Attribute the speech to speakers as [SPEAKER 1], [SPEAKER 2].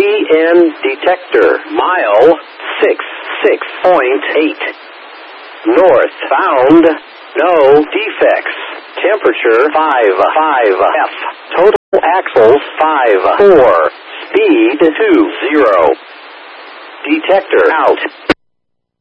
[SPEAKER 1] CN detector. Mile 66.8. North bound. No defects. Temperature 55 F. Total axles 54. Speed 20. Detector out.